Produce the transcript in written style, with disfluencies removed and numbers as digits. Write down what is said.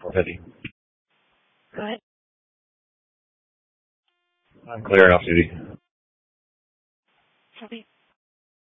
450. Go ahead. I'm clear and off duty. Copy.